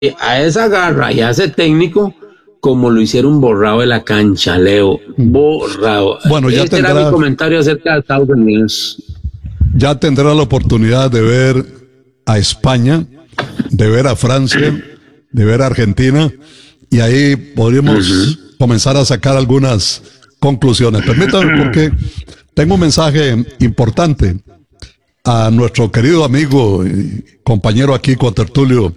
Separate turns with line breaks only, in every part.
a esa garra y a ese técnico como lo hicieron borrado de la cancha, Leo, borrado.
Bueno, ya
este era mi comentario acerca de Estados Unidos.
Ya tendrá la oportunidad de ver a España, de ver a Francia, de ver a Argentina, y ahí podríamos comenzar a sacar algunas conclusiones. Permítame, porque tengo un mensaje importante a nuestro querido amigo y compañero aquí, contertulio,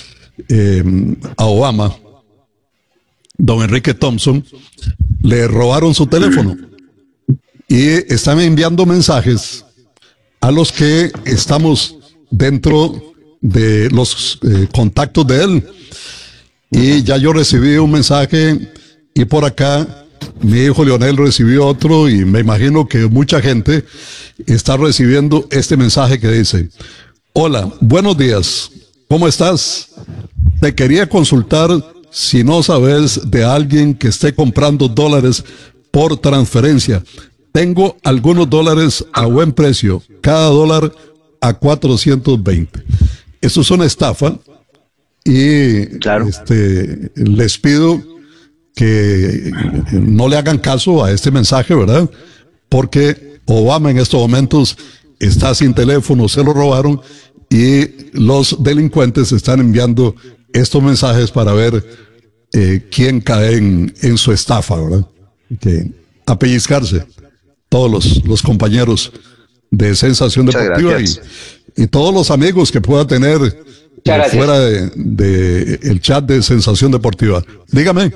a Obama, don Enrique Thompson. Le robaron su teléfono y están enviando mensajes a los que estamos dentro de los contactos de él. Y ya yo recibí un mensaje, y por acá mi hijo Leonel recibió otro, y me imagino que mucha gente está recibiendo este mensaje que dice: hola, buenos días, ¿cómo estás? Te quería consultar si no sabes de alguien que esté comprando dólares por transferencia. Tengo algunos dólares a buen precio, cada dólar a 420. Eso es una estafa, y claro, les pido que no le hagan caso a este mensaje, ¿verdad? Porque Obama en estos momentos está sin teléfono, se lo robaron, y los delincuentes están enviando estos mensajes para ver quién cae en su estafa, ¿verdad? Que a pellizcarse todos los compañeros de Sensación Deportiva y todos los amigos que pueda tener fuera de el chat de Sensación Deportiva. Dígame.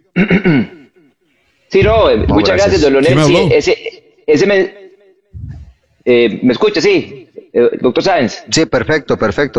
Sí, muchas gracias, don Leonel. Sí, ¿me escucha? Sí, doctor Sáenz.
Sí, perfecto.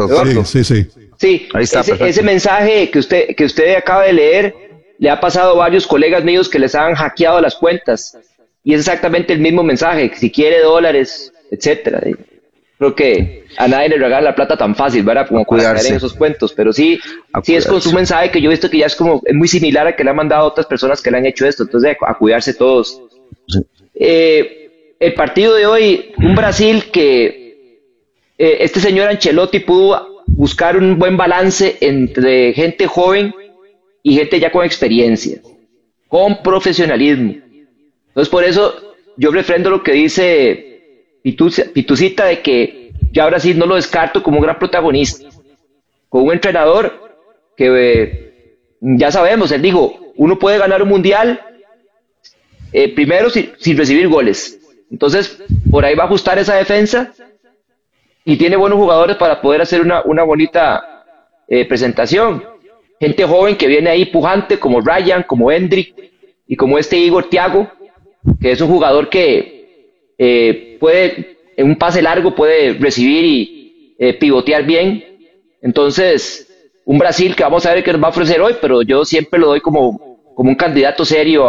Sí, ahí está, ese mensaje que usted acaba de leer le ha pasado a varios colegas míos que les han hackeado las cuentas, y es exactamente el mismo mensaje: si quiere dólares, etcétera. Creo que a nadie le regala la plata tan fácil, ¿verdad? Como para caer en esos cuentos, pero sí es con su mensaje, que yo he visto que ya es muy similar a que le han mandado a otras personas que le han hecho esto. Entonces, a cuidarse todos. Sí. El partido de hoy, un Brasil que este señor Ancelotti pudo buscar un buen balance entre gente joven y gente ya con experiencia, con profesionalismo. Entonces, por eso yo refrendo lo que dice Pitucita, de que ya Brasil no lo descarto como un gran protagonista, con un entrenador que ya sabemos, él dijo, uno puede ganar un mundial primero sin recibir goles. Entonces, por ahí va a ajustar esa defensa, y tiene buenos jugadores para poder hacer una bonita presentación. Gente joven que viene ahí pujante, como Ryan, como Hendrick y como Igor Thiago, que es un jugador que puede, en un pase largo, puede recibir y pivotear bien. Entonces, un Brasil que vamos a ver qué nos va a ofrecer hoy, pero yo siempre lo doy como un candidato serio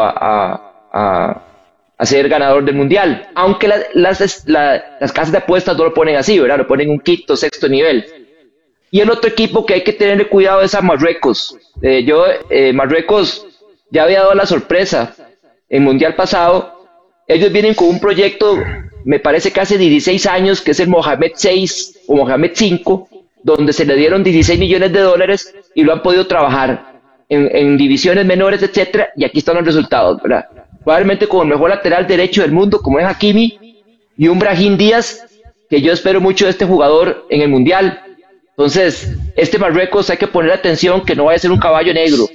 a ser ganador del mundial, aunque las casas de apuestas no lo ponen así, ¿verdad? Lo ponen un quinto, sexto nivel. Y el otro equipo que hay que tener cuidado es a Marruecos. Marruecos ya había dado la sorpresa en mundial pasado. Ellos vienen con un proyecto, me parece que hace 16 años, que es el Mohamed VI o Mohamed V, donde se le dieron 16 millones de dólares y lo han podido trabajar en divisiones menores, etcétera, y aquí están los resultados, ¿verdad? Probablemente con el mejor lateral derecho del mundo, como es Hakimi, y un Brahim Díaz, que yo espero mucho de este jugador en el mundial. Entonces, Marruecos hay que poner atención, que no vaya a ser un caballo negro.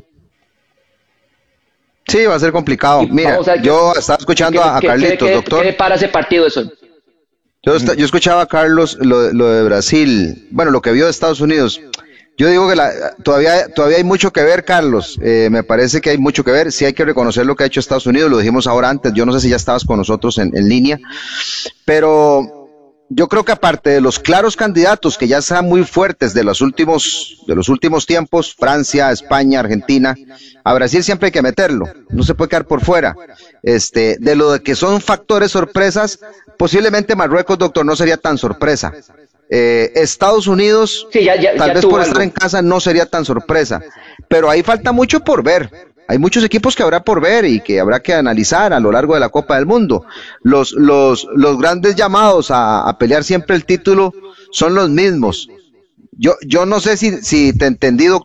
Sí, va a ser complicado. Mira, yo estaba escuchando a Carlitos, doctor.
¿Qué le para ese partido eso?
Yo escuchaba a Carlos lo de Brasil, bueno, lo que vio de Estados Unidos. Yo digo que todavía hay mucho que ver, Carlos. Me parece que hay mucho que ver. Sí hay que reconocer lo que ha hecho Estados Unidos. Lo dijimos ahora antes. Yo no sé si ya estabas con nosotros en línea. Pero yo creo que aparte de los claros candidatos que ya están muy fuertes de los últimos tiempos, Francia, España, Argentina, a Brasil siempre hay que meterlo. No se puede quedar por fuera. De lo de que son factores sorpresas, posiblemente Marruecos, doctor, no sería tan sorpresa. Estados Unidos,
sí,
tal vez por estar en casa no sería tan sorpresa, pero ahí falta mucho por ver. Hay muchos equipos que habrá por ver y que habrá que analizar a lo largo de la Copa del Mundo. Los grandes llamados a pelear siempre el título son los mismos. Yo no sé si te he entendido